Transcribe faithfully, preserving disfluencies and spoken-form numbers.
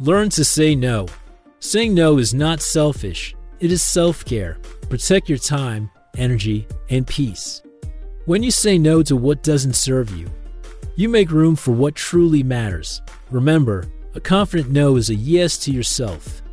Learn to say no. Saying no is not selfish. It is self-care. Protect your time, energy, and peace. When you say no to what doesn't serve you, you make room for what truly matters. Remember, a confident no is a yes to yourself.